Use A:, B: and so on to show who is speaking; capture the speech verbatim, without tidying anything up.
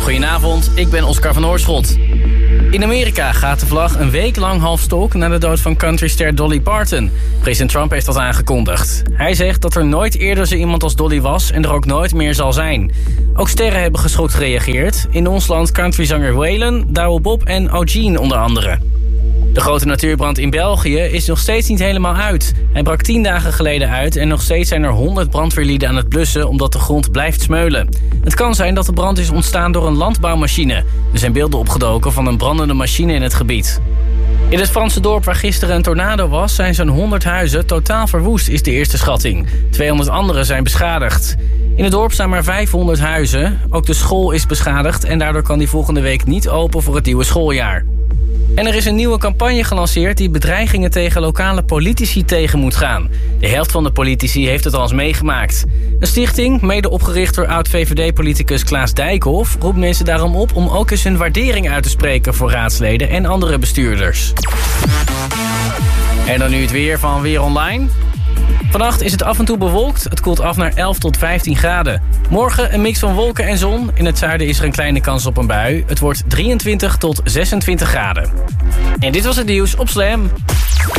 A: Goedenavond, ik ben Oscar van Oorschot. In Amerika gaat de vlag een week lang half stok na de dood van countryster Dolly Parton. President Trump heeft dat aangekondigd. Hij zegt dat er nooit eerder zo iemand als Dolly was en er ook nooit meer zal zijn. Ook sterren hebben geschokt gereageerd. In ons land countryzanger Waylon, Douwe Bob en Eugene onder andere. De grote natuurbrand in België is nog steeds niet helemaal uit. Hij brak tien dagen geleden uit en nog steeds zijn er honderd brandweerlieden aan het blussen omdat de grond blijft smeulen. Het kan zijn dat de brand is ontstaan door een landbouwmachine. Er zijn beelden opgedoken van een brandende machine in het gebied. In het Franse dorp waar gisteren een tornado was zijn zo'n honderd huizen totaal verwoest, is de eerste schatting. tweehonderd anderen zijn beschadigd. In het dorp staan maar vijfhonderd huizen. Ook de school is beschadigd en daardoor kan die volgende week niet open voor het nieuwe schooljaar. En er is een nieuwe campagne gelanceerd die bedreigingen tegen lokale politici tegen moet gaan. De helft van de politici heeft het al eens meegemaakt. Een stichting, mede opgericht door oud-V V D-politicus Klaas Dijkhoff, roept mensen daarom op om ook eens hun waardering uit te spreken voor raadsleden en andere bestuurders. En dan nu het weer van Weer Online. Vannacht is het af en toe bewolkt. Het koelt af naar elf tot vijftien graden. Morgen een mix van wolken en zon. In het zuiden is er een kleine kans op een bui. Het wordt drieëntwintig tot zesentwintig graden. En dit was het nieuws op Slam.